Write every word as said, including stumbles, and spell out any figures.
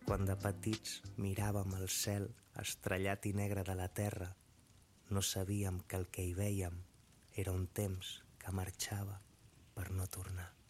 Quan de petits miràvem el cel estrellat i negre de la terra, no sabíem que el que hi vèiem era un temps que marxava per no tornar.